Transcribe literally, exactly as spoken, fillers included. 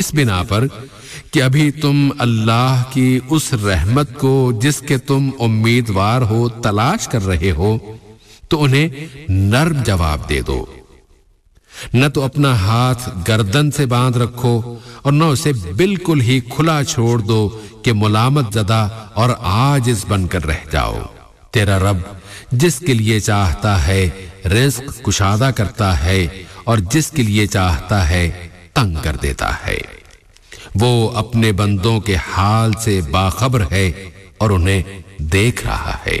इस बिना पर कि अभी तुम अल्लाह की उस रहमत को जिसके तुम उम्मीदवार हो तलाश कर रहे हो, तो उन्हें नर्म जवाब दे दो। न तो अपना हाथ गर्दन से बांध रखो और न उसे बिल्कुल ही खुला छोड़ दो कि मुलामत ज़दा और आजिज़ बनकर रह जाओ। तेरा रब जिसके लिए चाहता है रिज़्क कुशादा करता है और जिसके लिए चाहता है तंग कर देता है। वो अपने बंदों के हाल से बाखबर है और उन्हें देख रहा है।